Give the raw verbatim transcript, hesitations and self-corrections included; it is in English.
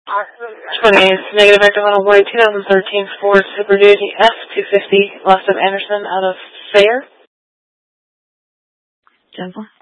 twenty-eight, negative active on a white twenty thirteen Ford Super Duty F two fifty, lost of Anderson out of Fair. Jennifer?